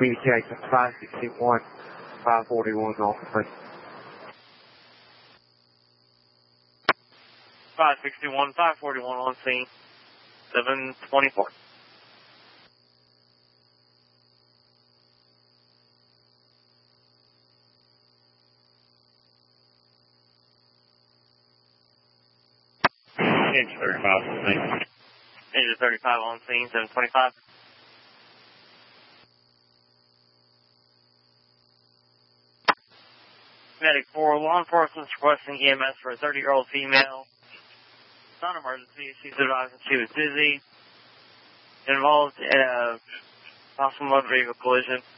communication 561, 541 on scene. 561, 541 on scene, 724. Engine 35 on scene. Engine 35 on scene, 725. Medic 4, law enforcement requesting EMS for a 30-year-old female. Non-emergency. She's advising she was dizzy. Involved in a possible motor vehicle collision.